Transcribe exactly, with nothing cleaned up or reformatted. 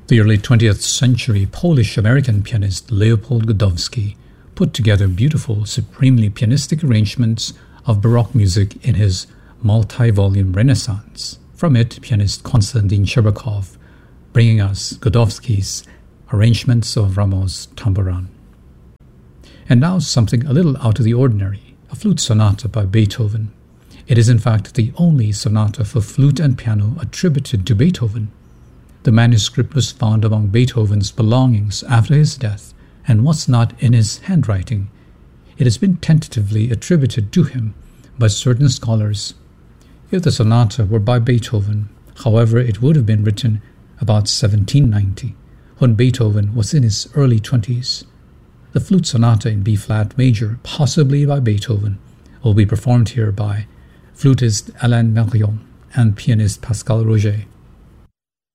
The early twentieth century Polish-American pianist Leopold Godowsky put together beautiful, supremely pianistic arrangements of Baroque music in his multi-volume Renaissance. From it, pianist Konstantin Sherbakov bringing us Godowsky's arrangements of Rameau's Tambourine. And now something a little out of the ordinary, a flute sonata by Beethoven. It is in fact the only sonata for flute and piano attributed to Beethoven. The manuscript was found among Beethoven's belongings after his death and was not in his handwriting. It has been tentatively attributed to him by certain scholars. If the sonata were by Beethoven, however, it would have been written about seventeen ninety, when Beethoven was in his early twenties. The flute sonata in B-flat major, possibly by Beethoven, will be performed here by flutist Alain Mérion and pianist Pascal Roger.